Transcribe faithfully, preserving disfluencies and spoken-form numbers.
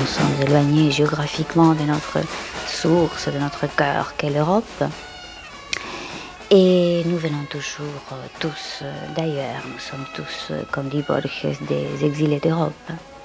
sommes éloignés géographiquement de notre source, de notre cœur qu'est l'Europe. Et nous venons toujours euh, tous euh, d'ailleurs, nous sommes tous, euh, comme dit Borges, des exilés d'Europe.